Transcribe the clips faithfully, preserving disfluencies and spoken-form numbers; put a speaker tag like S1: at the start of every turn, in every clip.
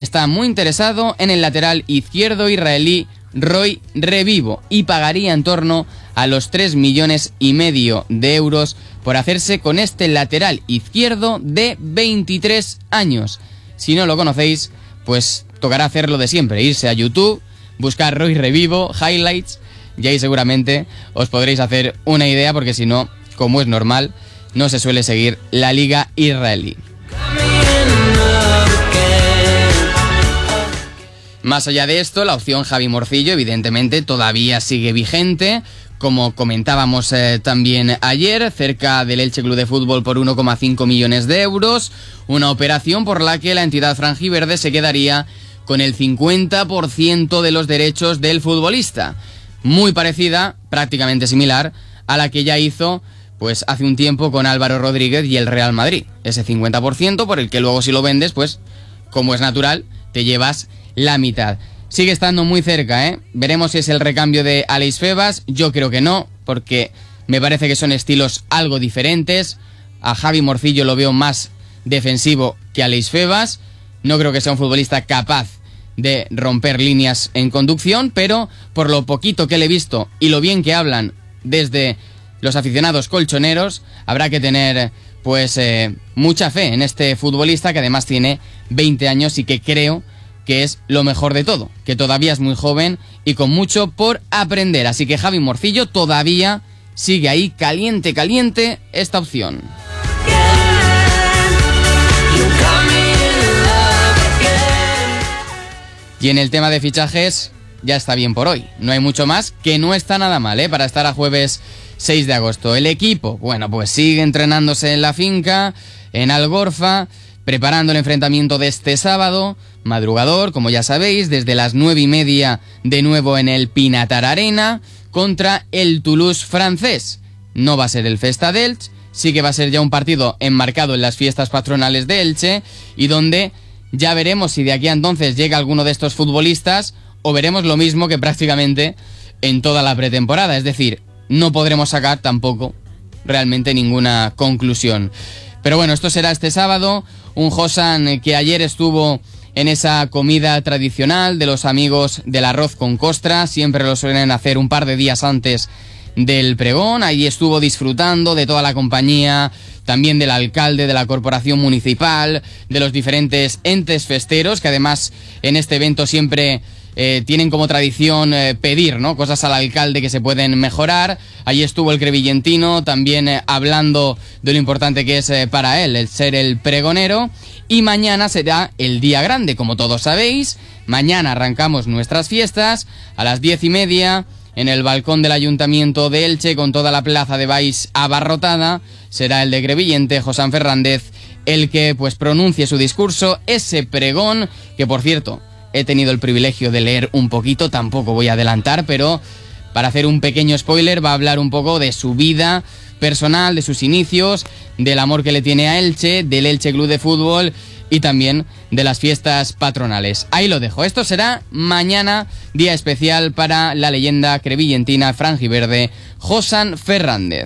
S1: está muy interesado en el lateral izquierdo israelí Roy Revivo y pagaría en torno a los tres millones y medio de euros por hacerse con este lateral izquierdo de veintitrés años. Si no lo conocéis, pues tocará hacerlo de siempre, irse a YouTube, buscar Roy Revivo, highlights, y ahí seguramente os podréis hacer una idea, porque si no, como es normal, no se suele seguir la liga israelí. Más allá de esto, la opción Javi Morcillo evidentemente todavía sigue vigente, como comentábamos eh, también ayer, cerca del Elche Club de Fútbol por uno coma cinco millones de euros, una operación por la que la entidad franjiverde se quedaría con el cincuenta por ciento de los derechos del futbolista, muy parecida, prácticamente similar, a la que ya hizo pues hace un tiempo con Álvaro Rodríguez y el Real Madrid, ese cincuenta por ciento por el que luego si lo vendes, pues como es natural, te llevas la mitad. Sigue estando muy cerca, ¿eh? Veremos si es el recambio de Aleix Febas. Yo creo que no, porque me parece que son estilos algo diferentes. A Javi Morcillo lo veo más defensivo que a Aleix Febas. No creo que sea un futbolista capaz de romper líneas en conducción, pero por lo poquito que le he visto y lo bien que hablan desde los aficionados colchoneros, habrá que tener pues eh, mucha fe en este futbolista, que además tiene veinte años y que creo que es lo mejor de todo, que todavía es muy joven y con mucho por aprender. Así que Javi Morcillo todavía sigue ahí caliente, caliente esta opción. Y en el tema de fichajes ya está bien por hoy. No hay mucho más, que no está nada mal, ¿eh? Para estar a jueves seis de agosto. El equipo, bueno, pues sigue entrenándose en la finca, en Algorfa, preparando el enfrentamiento de este sábado, madrugador, como ya sabéis, desde las nueve y media de nuevo en el Pinatar Arena, contra el Toulouse francés. No va a ser el Festa de Elche, sí que va a ser ya un partido enmarcado en las fiestas patronales de Elche, y donde ya veremos si de aquí a entonces llega alguno de estos futbolistas, o veremos lo mismo que prácticamente en toda la pretemporada, es decir, no podremos sacar tampoco realmente ninguna conclusión. Pero bueno, esto será este sábado, un Josan que ayer estuvo en esa comida tradicional de los amigos del arroz con costra, siempre lo suelen hacer un par de días antes del pregón, ahí estuvo disfrutando de toda la compañía, también del alcalde de la corporación municipal, de los diferentes entes festeros, que además en este evento siempre eh, tienen como tradición eh, pedir, ¿no?, cosas al alcalde que se pueden mejorar. Allí estuvo el crevillentino también eh, hablando de lo importante que es eh, para él el ser el pregonero. Y mañana será el día grande, como todos sabéis. Mañana arrancamos nuestras fiestas a las diez y media en el balcón del Ayuntamiento de Elche, con toda la plaza de Baix abarrotada. Será el de Crevillente, Josán Fernández, el que pues pronuncie su discurso, ese pregón, que por cierto he tenido el privilegio de leer un poquito, tampoco voy a adelantar, pero para hacer un pequeño spoiler va a hablar un poco de su vida personal, de sus inicios, del amor que le tiene a Elche, del Elche Club de Fútbol y también de las fiestas patronales. Ahí lo dejo. Esto será mañana, día especial para la leyenda crevillentina franjiverde Josán Fernández.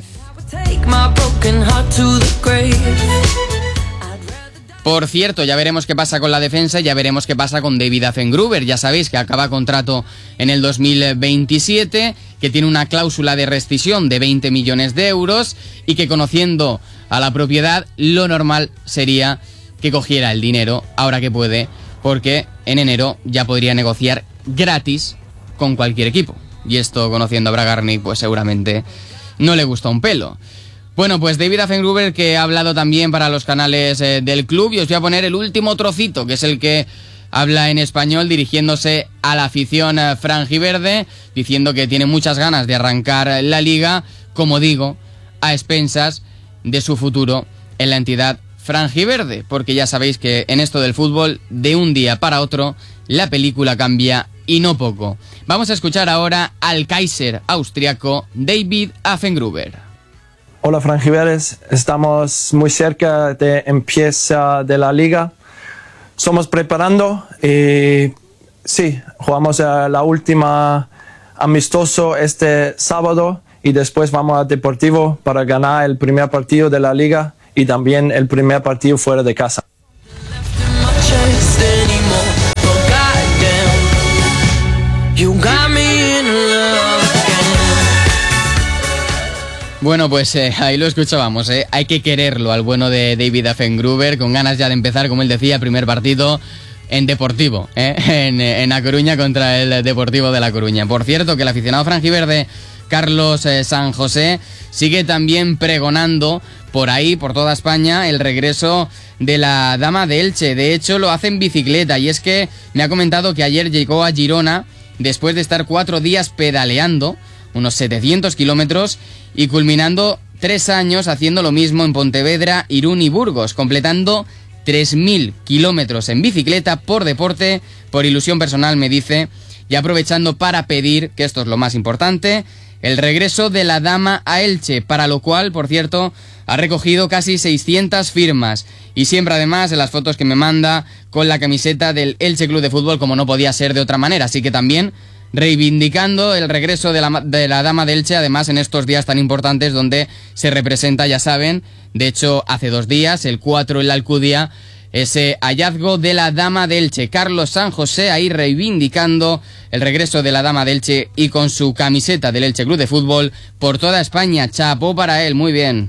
S1: Por cierto, ya veremos qué pasa con la defensa, ya veremos qué pasa con David Affengruber. Ya sabéis que acaba contrato en el dos mil veintisiete, que tiene una cláusula de rescisión de veinte millones de euros y que, conociendo a la propiedad, lo normal sería que cogiera el dinero ahora que puede, porque en enero ya podría negociar gratis con cualquier equipo. Y esto, conociendo a Bragarnik, pues seguramente no le gusta un pelo. Bueno, pues David Affengruber, que ha hablado también para los canales eh, del club, y os voy a poner el último trocito, que es el que habla en español dirigiéndose a la afición eh, franjiverde, diciendo que tiene muchas ganas de arrancar la liga, como digo, a expensas de su futuro en la entidad franjiverde, porque ya sabéis que en esto del fútbol, de un día para otro, la película cambia y no poco. Vamos a escuchar ahora al Kaiser austriaco David Affengruber.
S2: Hola franjiverdes, estamos muy cerca de empieza de la liga. Estamos preparando y sí, jugamos a la última amistoso este sábado y después vamos a Deportivo para ganar el primer partido de la liga y también el primer partido fuera de casa.
S1: Bueno, pues eh, ahí lo escuchábamos, ¿eh? Hay que quererlo al bueno de David Affengruber, con ganas ya de empezar, como él decía, primer partido en Deportivo, ¿eh? en, en A Coruña contra el Deportivo de La Coruña. Por cierto, que el aficionado franjiverde Carlos eh, San José sigue también pregonando por ahí, por toda España, el regreso de la Dama de Elche. De hecho, lo hace en bicicleta, y es que me ha comentado que ayer llegó a Girona después de estar cuatro días pedaleando, unos setecientos kilómetros, y culminando tres años haciendo lo mismo en Pontevedra, Irún y Burgos, completando tres mil kilómetros en bicicleta por deporte, por ilusión personal, me dice, y aprovechando para pedir, que esto es lo más importante, el regreso de la Dama a Elche, para lo cual, por cierto, ha recogido casi seiscientas firmas, y siempre además en las fotos que me manda con la camiseta del Elche Club de Fútbol, como no podía ser de otra manera, así que también reivindicando el regreso de la, de la Dama de Elche, además en estos días tan importantes donde se representa, ya saben, de hecho hace dos días, el cuatro en la Alcudia, ese hallazgo de la Dama de Elche. Carlos San José ahí reivindicando el regreso de la Dama de Elche y con su camiseta del Elche Club de Fútbol por toda España. Chapó para él, muy bien.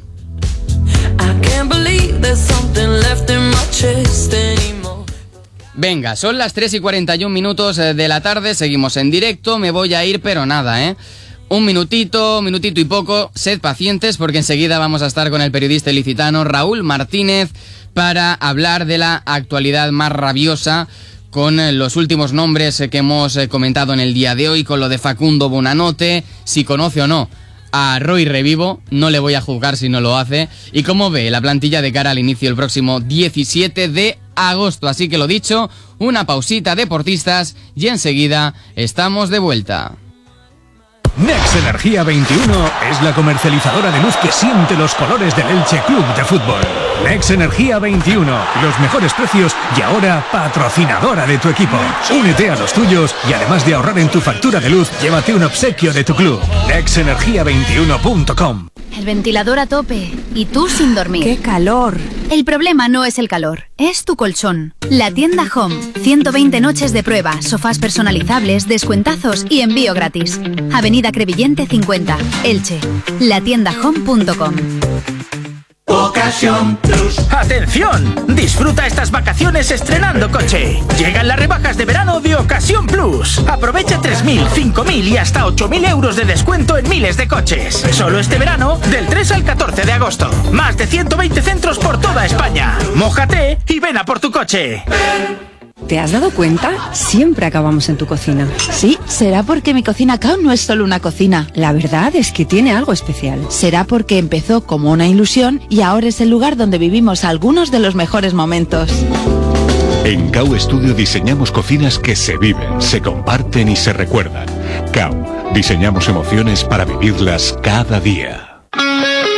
S1: Venga, son las tres y cuarenta y un minutos de la tarde, seguimos en directo, me voy a ir, pero nada, ¿eh? Un minutito, minutito y poco, sed pacientes porque enseguida vamos a estar con el periodista ilicitano Raúl Martínez para hablar de la actualidad más rabiosa con los últimos nombres que hemos comentado en el día de hoy, con lo de Facundo Bonanote, si conoce o no a Roy Revivo, no le voy a juzgar si no lo hace, y cómo ve la plantilla de cara al inicio el próximo diecisiete de agosto. Así que lo dicho, una pausita deportistas y enseguida estamos de vuelta.
S3: Nex Energía veintiuno es la comercializadora de luz que siente los colores del Elche Club de Fútbol. Nex Energía veintiuno, los mejores precios y ahora patrocinadora de tu equipo. Únete a los tuyos y además de ahorrar en tu factura de luz, llévate un obsequio de tu club. nex energía veintiuno punto com.
S4: El ventilador a tope y tú sin dormir.
S5: ¡Qué calor!
S4: El problema no es el calor, es tu colchón. La tienda Home. ciento veinte noches de prueba, sofás personalizables, descuentazos y envío gratis. Avenida Crevillente cincuenta, Elche. la tienda home punto com.
S6: Ocasión Plus. ¡Atención! Disfruta estas vacaciones estrenando coche. Llegan las rebajas de verano de Ocasión Plus. Aprovecha tres mil, cinco mil y hasta ocho mil euros de descuento en miles de coches. Solo este verano, del tres al catorce de agosto. Más de ciento veinte centros por toda España. Mójate y ven a por tu coche.
S5: ¿Te has dado cuenta? Siempre acabamos en tu cocina.
S7: Sí, será porque mi Cocina Cao no es solo una cocina.
S5: La verdad es que tiene algo especial.
S7: Será porque empezó como una ilusión y ahora es el lugar donde vivimos algunos de los mejores momentos.
S8: En Cao Studio diseñamos cocinas que se viven, se comparten y se recuerdan. Cao, diseñamos emociones para vivirlas cada día.